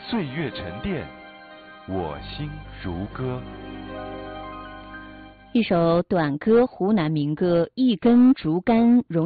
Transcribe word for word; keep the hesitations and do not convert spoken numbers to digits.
岁月沉淀，我心如歌。 一首短歌，湖南民歌《一根竹竿容》